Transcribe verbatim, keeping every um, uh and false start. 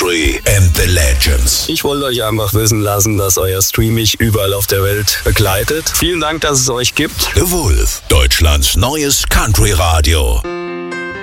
Country and the Legends. Ich wollte euch einfach wissen lassen, dass euer Stream mich überall auf der Welt begleitet. Vielen Dank, dass es euch gibt. The Wolf, Deutschlands neues Country Radio.